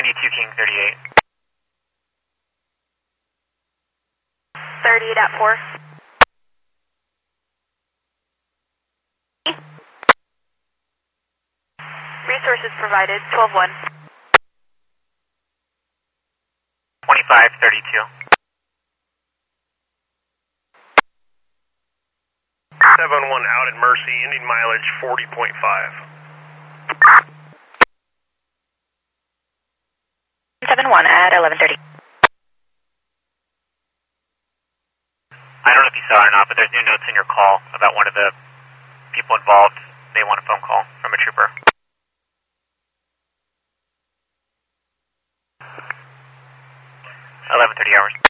92 King 38. 38 at 4. Resources provided, 12-1. 2532. 7-1 out at Mercy, ending mileage 40.5. At 11:30. I don't know if you saw it or not, but there's new notes in your call about one of the people involved. They want a phone call from a trooper. 11:30 hours.